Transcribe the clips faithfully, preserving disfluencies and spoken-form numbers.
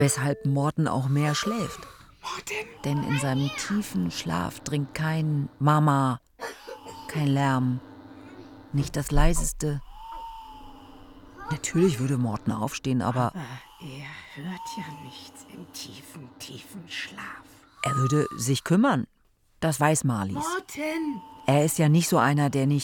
Weshalb Morten auch mehr schläft. Morten. Denn in seinem tiefen Schlaf dringt kein Mama, kein Lärm, nicht das leiseste. Natürlich würde Morten aufstehen, aber... Aber er hört ja nichts im tiefen, tiefen Schlaf. Er würde sich kümmern. Das weiß Marlies. Morten! Er ist ja nicht so einer, der nicht...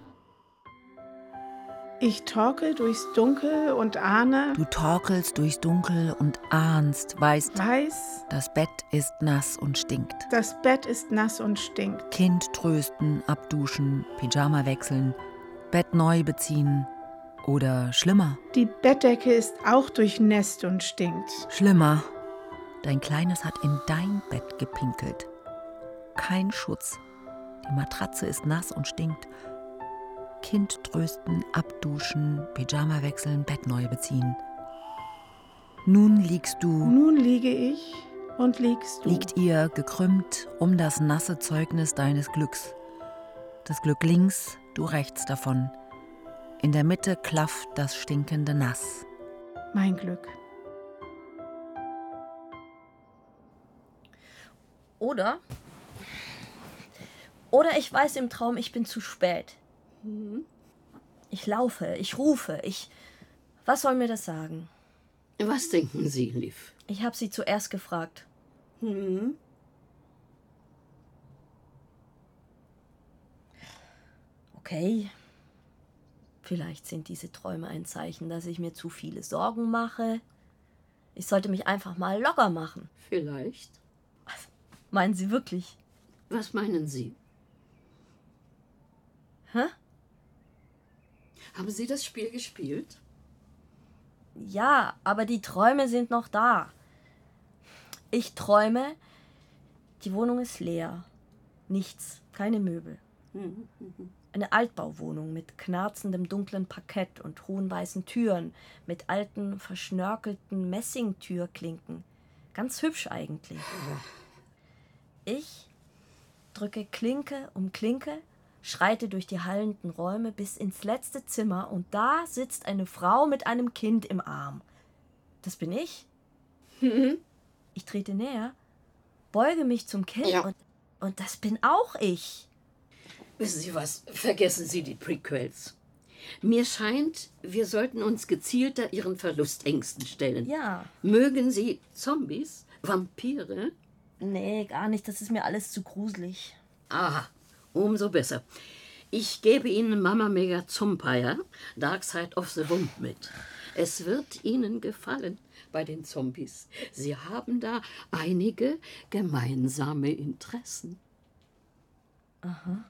Ich torkel durchs Dunkel und ahne... Du torkelst durchs Dunkel und ahnst, weißt... Weiß... Das Bett ist nass und stinkt. Das Bett ist nass und stinkt. Kind trösten, abduschen, Pyjama wechseln, Bett neu beziehen... Oder schlimmer. Die Bettdecke ist auch durchnässt und stinkt. Schlimmer. Dein Kleines hat in dein Bett gepinkelt. Kein Schutz. Die Matratze ist nass und stinkt. Kind trösten, abduschen, Pyjama wechseln, Bett neu beziehen. Nun liegst du... Nun liege ich und liegst du. Liegt ihr gekrümmt um das nasse Zeugnis deines Glücks. Das Glück links, du rechts davon. In der Mitte klafft das stinkende Nass. Mein Glück. Oder? Oder ich weiß im Traum, ich bin zu spät. Ich laufe, ich rufe, ich... Was soll mir das sagen? Was denken Sie, Liv? Ich habe sie zuerst gefragt. Hm? Okay. Vielleicht sind diese Träume ein Zeichen, dass ich mir zu viele Sorgen mache. Ich sollte mich einfach mal locker machen. Vielleicht. Meinen Sie wirklich? Was meinen Sie? Hä? Haben Sie das Spiel gespielt? Ja, aber die Träume sind noch da. Ich träume, die Wohnung ist leer. Nichts, keine Möbel. Mhm. Mhm. Eine Altbauwohnung mit knarzendem dunklen Parkett und hohen weißen Türen, mit alten, verschnörkelten Messingtürklinken. Ganz hübsch eigentlich. Ich drücke Klinke um Klinke, schreite durch die hallenden Räume bis ins letzte Zimmer und da sitzt eine Frau mit einem Kind im Arm. Das bin ich. Mhm. Ich trete näher, beuge mich zum Kind Ja. und, und das bin auch ich. Wissen Sie was? Vergessen Sie die Prequels. Mir scheint, wir sollten uns gezielter Ihren Verlustängsten stellen. Ja. Mögen Sie Zombies, Vampire? Nee, gar nicht. Das ist mir alles zu gruselig. Aha, umso besser. Ich gebe Ihnen Mama Mega Zompire, Dark Side of the Womb mit. Es wird Ihnen gefallen bei den Zombies. Sie haben da einige gemeinsame Interessen. Aha.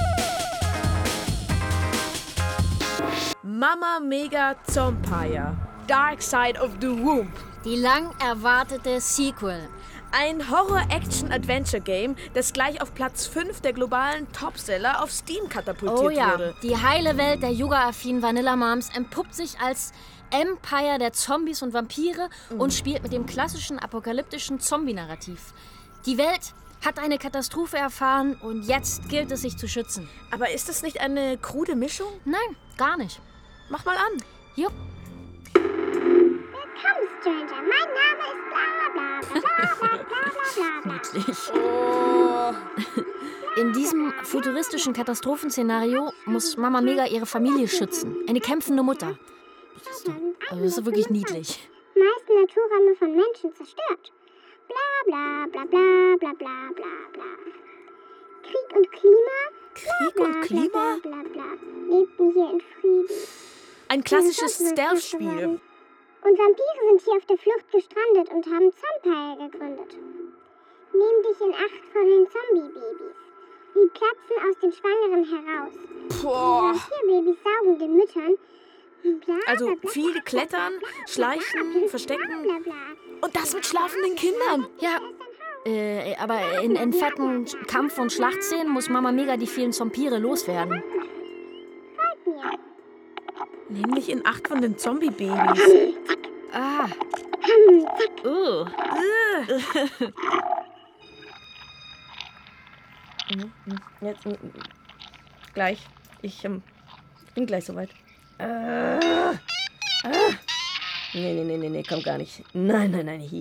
Mama Mega Zompire, Dark Side of the Womb. Die lang erwartete Sequel. Ein Horror-Action-Adventure-Game, das gleich auf Platz fünf der globalen Topseller auf Steam katapultiert Oh ja, wurde. die heile Welt der yoga-affinen Vanilla Moms entpuppt sich als Empire der Zombies und Vampire Mhm. und spielt mit dem klassischen apokalyptischen Zombie-Narrativ. Die Welt hat eine Katastrophe erfahren und jetzt gilt es, sich zu schützen. Aber ist das nicht eine krude Mischung? Nein, gar nicht. Mach mal an. Jupp. Willkommen, Stranger. Mein Name ist bla bla bla bla bla bla bla. Niedlich. Oh. In diesem futuristischen Katastrophenszenario muss Mama Mega ihre Familie schützen. Eine kämpfende Mutter. Das ist, doch, also das ist wirklich niedlich. Meisten Naturräume von Menschen zerstört. Bla bla bla bla bla bla bla bla. Krieg und Klima. Krieg bla, und bla, Klima? Bla bla bla. Lebten hier in Frieden. Ein klassisches Stealth-Spiel. Und Vampire sind hier auf der Flucht gestrandet und haben Zompire gegründet. Nimm dich in Acht vor den Zombie-Babys. Die platzen aus den Schwangeren heraus. Boah. Die Vampirbabys saugen den Müttern. Bla, Also bla, bla, viel bla, klettern, bla, schleichen, bla, verstecken. bla, bla, bla. Und das mit schlafenden Kindern. Ja, äh, aber in, in fetten Kampf- und Schlachtszenen muss Mama Mega die vielen Zompire loswerden. Folgt mir. Nämlich in Acht von den Zombie-Babys. Ah, Uh. Jetzt, mm, gleich. Ich ähm, bin gleich soweit. Äh. Nee, nee, nee, nee, nee, komm gar nicht. Nein, nein, nein, hier.